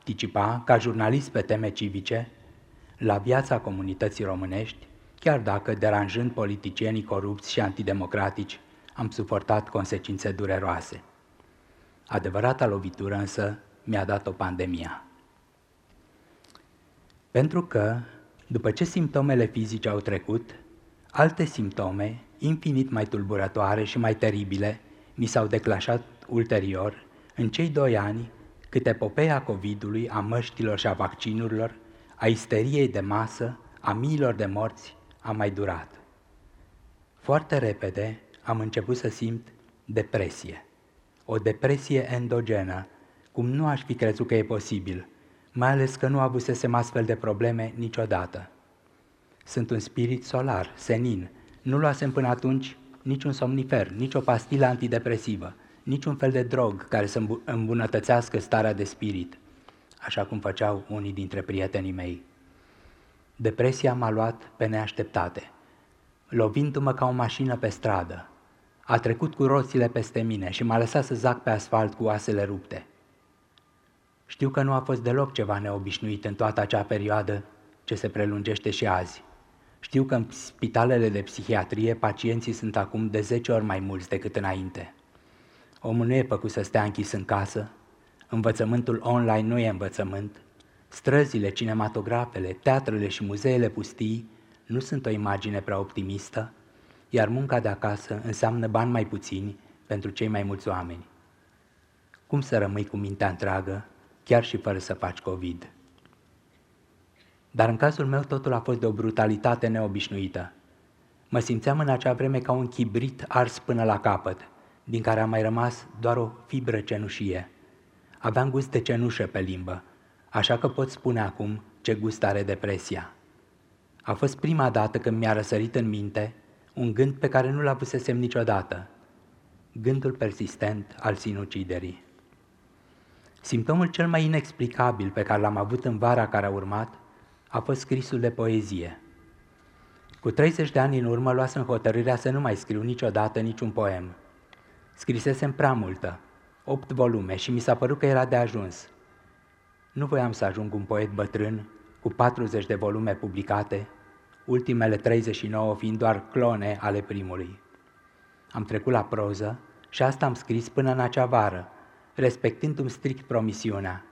participa ca jurnalist pe teme civice la viața comunității românești, chiar dacă, deranjând politicienii corupți și antidemocratici, am suportat consecințe dureroase. Adevărata lovitură însă mi-a dat-o pandemia. Pentru că, după ce simptomele fizice au trecut, alte simptome, infinit mai tulburătoare și mai teribile, mi s-au declanșat ulterior, în cei 2 ani, cât epopeea COVID-ului, a măștilor și a vaccinurilor, a isteriei de masă, a miilor de morți, a mai durat. Foarte repede am început să simt depresie. O depresie endogenă, cum nu aș fi crezut că e posibil, mai ales că nu avusesem astfel de probleme niciodată. Sunt un spirit solar, senin, nu luasem până atunci niciun somnifer, nici o pastilă antidepresivă, niciun fel de drog care să îmbunătățească starea de spirit, așa cum făceau unii dintre prietenii mei. Depresia m-a luat pe neașteptate, lovindu-mă ca o mașină pe stradă. A trecut cu roțile peste mine și m-a lăsat să zac pe asfalt cu oasele rupte. Știu că nu a fost deloc ceva neobișnuit în toată acea perioadă ce se prelungește și azi. Știu că în spitalele de psihiatrie pacienții sunt acum de 10 ori mai mulți decât înainte. Omul nu e făcut să stea închis în casă, învățământul online nu e învățământ, străzile, cinematografele, teatrele și muzeele pustii nu sunt o imagine prea optimistă, iar munca de acasă înseamnă bani mai puțini pentru cei mai mulți oameni. Cum să rămâi cu mintea întreagă, chiar și fără să faci COVID? Dar în cazul meu totul a fost de o brutalitate neobișnuită. Mă simțeam în acea vreme ca un chibrit ars până la capăt, din care a mai rămas doar o fibră cenușie. Aveam gust de cenușă pe limbă, așa că pot spune acum ce gust are depresia. A fost prima dată când mi-a răsărit în minte un gând pe care nu-l avusesem niciodată, gândul persistent al sinuciderii. Simptomul cel mai inexplicabil pe care l-am avut în vara care a urmat a fost scrisul de poezie. Cu 30 de ani în urmă luasem hotărârea să nu mai scriu niciodată niciun poem. Scrisesem prea multă, 8 volume, și mi s-a părut că era de ajuns. Nu voiam să ajung un poet bătrân, cu 40 de volume publicate, ultimele 39 fiind doar clone ale primului. Am trecut la proză și asta am scris până în acea vară, respectându-mi strict promisiunea.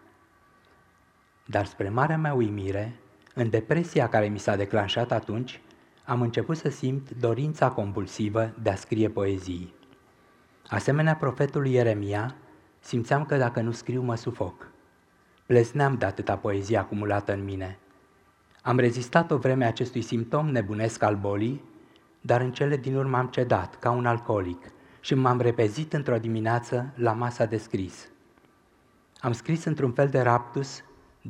Dar spre marea mea uimire, în depresia care mi s-a declanșat atunci, am început să simt dorința compulsivă de a scrie poezii. Asemenea profetului Ieremia, simțeam că dacă nu scriu mă sufoc. Plezneam de atâta poezie acumulată în mine. Am rezistat o vreme acestui simptom nebunesc al bolii, dar în cele din urmă am cedat, ca un alcoolic, și m-am repezit într-o dimineață la masa de scris. Am scris într-un fel de raptus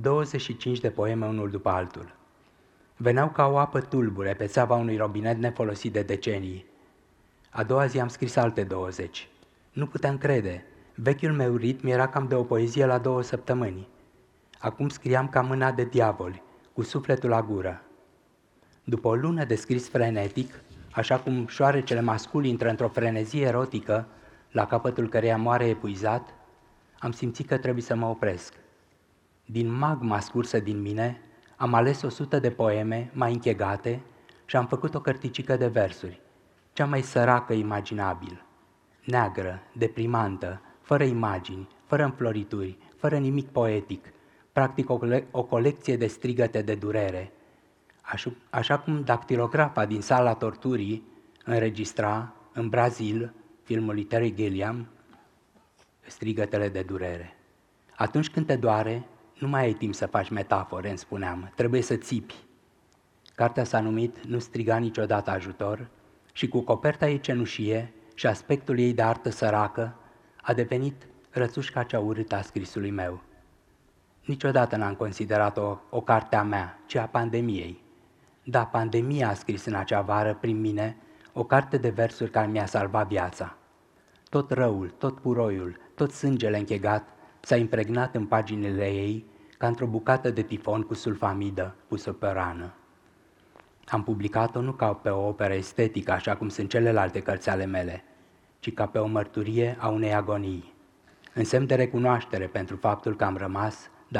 25 de poeme unul după altul. Veneau ca o apă tulbure pe țeava unui robinet nefolosit de decenii. A doua zi am scris alte 20. Nu puteam crede. Vechiul meu ritm era cam de o poezie la 2 săptămâni. Acum scriam ca mâna de diavoli, cu sufletul la gură. După o lună de scris frenetic, așa cum șoarecele mascul intră într-o frenezie erotică, la capătul căreia moare epuizat, am simțit că trebuie să mă opresc. Din magma scursă din mine, am ales 100 de poeme mai închegate și am făcut o cărticică de versuri, cea mai săracă imaginabil, neagră, deprimantă, fără imagini, fără înflorituri, fără nimic poetic, practic o colecție de strigăte de durere, așa cum dactilografa din sala torturii înregistra în Brazil, filmul lui Terry Gilliam, strigătele de durere. Atunci când te doare, nu mai ai timp să faci metafore, îmi spuneam, trebuie să țipi. Cartea s-a numit Nu striga niciodată ajutor și cu coperta ei cenușie și aspectul ei de artă săracă a devenit rățușca cea urâtă a scrisului meu. Niciodată n-am considerat-o o carte a mea, ci a pandemiei. Da, pandemia a scris în acea vară, prin mine, o carte de versuri care mi-a salvat viața. Tot răul, tot puroiul, tot sângele închegat s-a impregnat în paginile ei ca într-o bucată de tifon cu sulfamidă pusă pe rană. Am publicat-o nu ca pe o operă estetică, așa cum sunt celelalte cărți ale mele, ci ca pe o mărturie a unei agonii, în semn de recunoaștere pentru faptul că am rămas